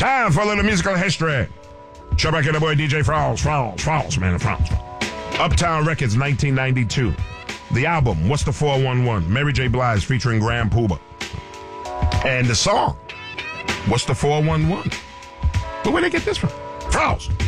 Time for a little musical history. Show back in the boy DJ Frost, man, Frost. Uptown Records, 1992. The album, What's the 411? Mary J. Blige featuring Grand Puba. And the song, What's the 411? But where they get this from? Frost.